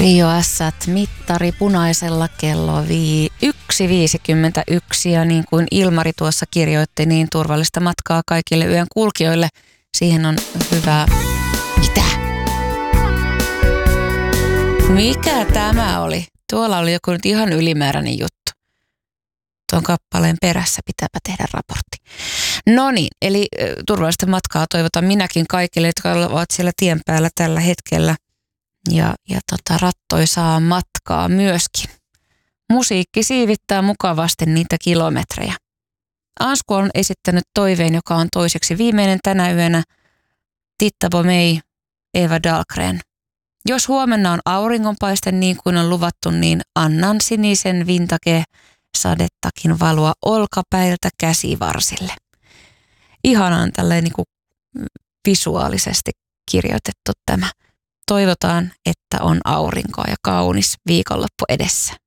Rio Ässät, mittari punaisella kello 1.51 ja niin kuin Ilmari tuossa kirjoitti, niin turvallista matkaa kaikille yön kulkijoille. Siihen on hyvää... Mitä? Mikä tämä oli? Tuolla oli joku nyt ihan ylimääräinen juttu. Tuon kappaleen perässä pitääpä tehdä raportti. No niin, eli turvallista matkaa toivotan minäkin kaikille, jotka ovat siellä tien päällä tällä hetkellä. Ja rattoisaa matkaa myöskin. Musiikki siivittää mukavasti niitä kilometrejä. Ansku on esittänyt toiveen, joka on toiseksi viimeinen tänä yönä. Titta Bomei, Eva Dahlgren. Jos huomenna on auringonpaiste niin kuin on luvattu, niin annan sinisen vintage-sadettakin valua olkapäiltä käsivarsille. Ihanaan tälleen niin kuin visuaalisesti kirjoitettu tämä. Toivotaan, että on aurinkoa ja kaunis viikonloppu edessä.